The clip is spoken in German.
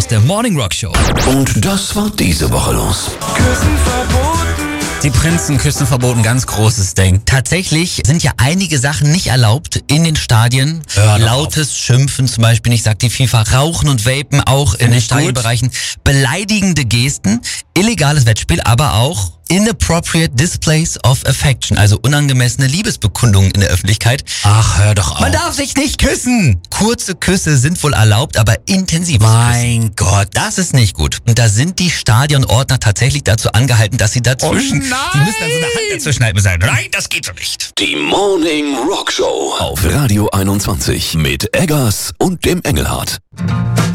ist der Morning Rock Show. Und das war diese Woche los. Küssen verboten. Die Prinzen küssen verboten, ganz großes Ding. Tatsächlich sind ja einige Sachen nicht erlaubt in den Stadien. Lautes Schimpfen zum Beispiel, ich sag die FIFA, Rauchen und Vapen auch in den Stadionbereichen. Beleidigende Gesten, illegales Wettspiel, aber auch inappropriate displays of affection, also unangemessene Liebesbekundungen in der Öffentlichkeit. Ach, hör doch auf. Man darf sich nicht küssen. Kurze Küsse sind wohl erlaubt, aber intensives Mein Gott. das ist nicht gut. Und da sind die Stadionordner tatsächlich dazu angehalten, dass sie dazwischen... Die müssen dann so eine Hand dazwischen halten und sagen, nein, das geht so nicht. Die Morning Rock Show auf Radio 21 mit Eggers und dem Engelhardt.